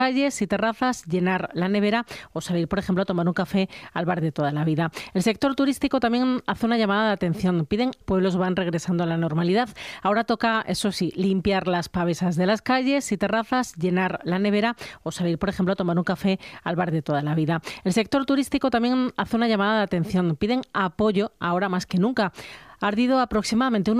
calles y terrazas, llenar la nevera o salir, por ejemplo, a tomar un café al bar de toda la vida. El sector turístico también hace una llamada de atención. Piden, pueblos van regresando a la normalidad. Ahora toca, eso sí, limpiar las pavesas de las calles y terrazas, llenar la nevera o salir, por ejemplo, a tomar un café al bar de toda la vida. El sector turístico también hace una llamada de atención. Piden apoyo ahora más que nunca. Ha ardido aproximadamente